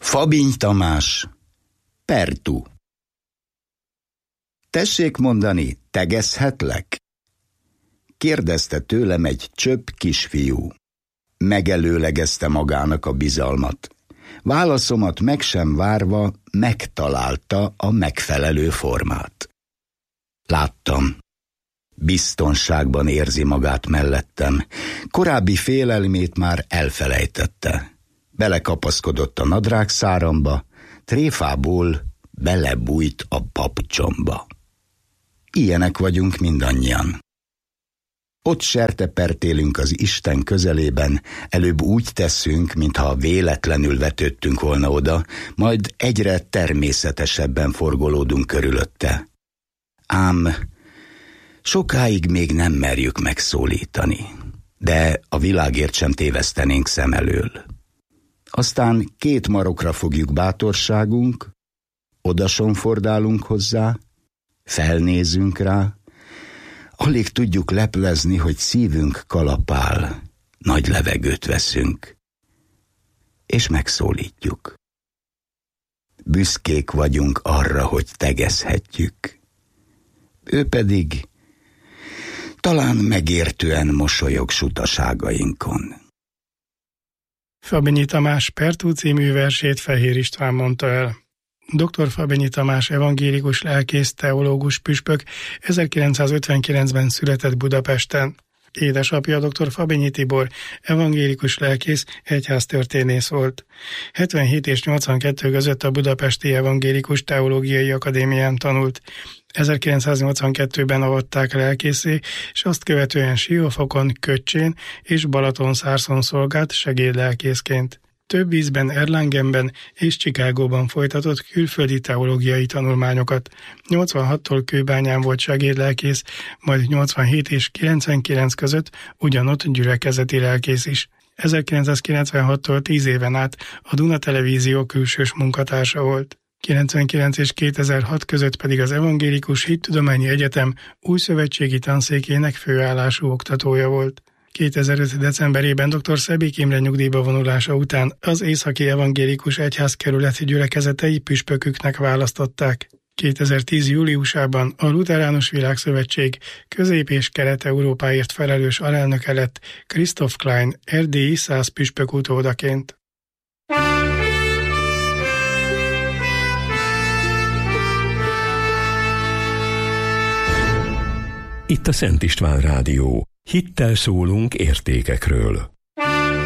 Fabiny Tamás, Pertú. Tessék mondani, tegezhetlek? Kérdezte tőlem egy csöpp kisfiú. Megelőlegezte magának a bizalmat. Válaszomat meg sem várva megtalálta a megfelelő formát. Láttam. Biztonságban érzi magát mellettem. Korábbi félelmét már elfelejtette. Belekapaszkodott a nadrágszáramba, tréfából belebújt a papucsomba. Ilyenek vagyunk mindannyian. Ott sertepertélünk az Isten közelében, előbb úgy teszünk, mintha véletlenül vetődtünk volna oda, majd egyre természetesebben forgolódunk körülötte. Ám sokáig még nem merjük megszólítani, de a világért sem tévesztenénk szem elől. Aztán 2 marokra fogjuk bátorságunk, odasonfordálunk hozzá, felnézünk rá, alig tudjuk leplezni, hogy szívünk kalapál, nagy levegőt veszünk, és megszólítjuk. Büszkék vagyunk arra, hogy tegezhetjük. Ő pedig talán megértően mosolyog sutaságainkon. Fabiny Tamás Pertú című versét Fehér István mondta el. Dr. Fabiny Tamás evangélikus lelkész, teológus püspök 1959-ben született Budapesten. Édesapja dr. Fabiny Tibor, evangélikus lelkész, egyháztörténész volt. 77 és 82 között a Budapesti Evangélikus Teológiai Akadémián tanult. 1982-ben avatták lelkészé, és azt követően Siófokon, Köccsén és Balatonszárszon szolgált segédlelkészként. Több ízben Erlangenben és Chicagóban folytatott külföldi teológiai tanulmányokat. 86-tól Kőbányán volt segédlelkész, majd 87 és 99 között ugyanott gyülekezeti lelkész is. 1996-tól 10 éven át a Duna Televízió külsős munkatársa volt. 99 és 2006 között pedig az Evangélikus Hittudományi Egyetem újszövetségi tanszékének főállású oktatója volt. 2005. decemberében dr. Szebék Imre nyugdíjba vonulása után az Északi Evangélikus Egyházkerület gyülekezetei püspöküknek választották. 2010. júliusában a Lutheránus Világszövetség Közép- és Kelet-Európáért felelős alelnöke lett Christoph Klein erdélyi 100 püspök utódaként. Itt a Szent István Rádió. Hittel szólunk értékekről.